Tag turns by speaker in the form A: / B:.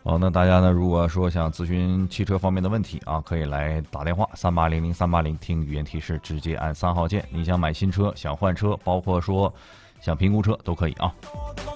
A: 好，那大家呢，如果说想咨询汽车方面的问题啊，可以来打电话3800-380，听语音提示，直接按3号键。你想买新车，想换车，包括说想评估车都可以啊。